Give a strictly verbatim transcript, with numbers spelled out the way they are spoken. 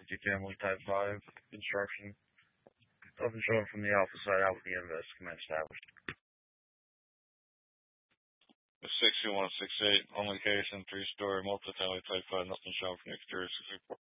multifamily Type five construction. Up and showing from the Alpha side out with the invest command established. six two one six eight, on location, three-story multifamily Type five, nothing shown from the exterior, six four.